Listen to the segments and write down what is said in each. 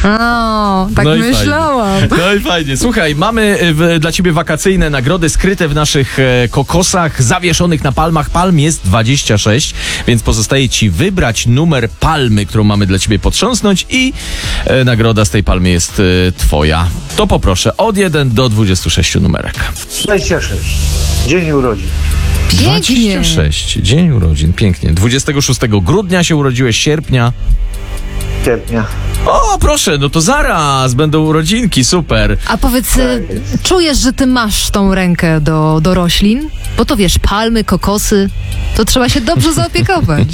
O, tak No i myślałam. No i fajnie. Słuchaj, mamy dla ciebie wakacyjne nagrody skryte w naszych kokosach zawieszonych na palmach. Palm jest 26, więc pozostaje ci wybrać numer palmy, którą mamy dla ciebie potrząsnąć i nagroda z tej palmy jest twoja. To poproszę od 1 do 26 numerek. 26. Dzień urodzin. Pięknie. 26. Dzień urodzin. Pięknie. 26 grudnia się urodziłeś, sierpnia. Sierpnia. O, proszę, no to zaraz będą urodzinki, super. A powiedz, czujesz, że ty masz tą rękę do roślin? Bo to wiesz, palmy, kokosy, to trzeba się dobrze zaopiekować.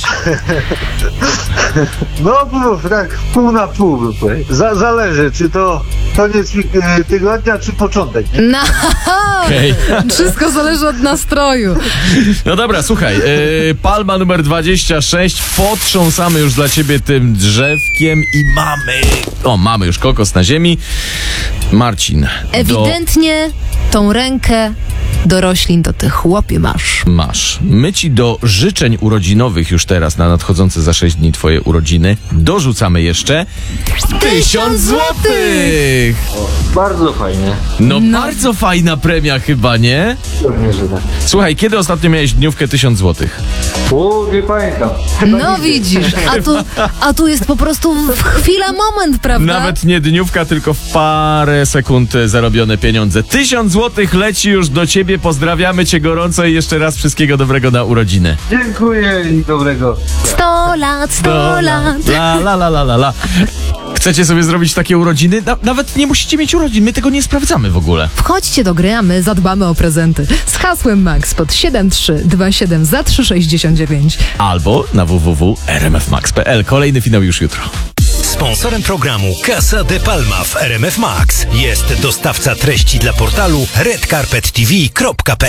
No, tak pół na pół bym powiedział. Zależy, czy to koniec tygodnia, czy początek. No, Hej. wszystko zależy od nastroju. No dobra, słuchaj, palma numer 26, potrząsamy już dla ciebie tym drzewkiem i mamy już kokos na ziemi. Marcin, Ewidentnie tą rękę do roślin to ty, chłopie, masz. masz. My ci do życzeń urodzinowych już teraz na nadchodzące za 6 dni twoje urodziny dorzucamy jeszcze 1000 złotych! Bardzo fajnie. No bardzo fajna premia chyba, nie? Pewnie, że tak. Słuchaj, kiedy ostatnio miałeś dniówkę 1000 złotych? O, nie pamiętam. No widzisz, a tu jest po prostu chwila, moment, prawda? Nawet nie dniówka, tylko w parę sekund zarobione pieniądze. 1000 złotych leci już do ciebie, pozdrawiamy cię gorąco i jeszcze raz wszystkiego dobrego na urodziny. Dziękuję i dobrego. 100 lat, 100 lat. La. Chcecie sobie zrobić takie urodziny? Nawet nie musicie mieć urodzin, my tego nie sprawdzamy w ogóle. Wchodźcie do gry, a my zadbamy o prezenty. Z hasłem MAX pod 7327 za 3,69. Albo na www.rmfmax.pl. Kolejny finał już jutro. Sponsorem programu Casa de Palma w RMF Max jest dostawca treści dla portalu redcarpettv.pl.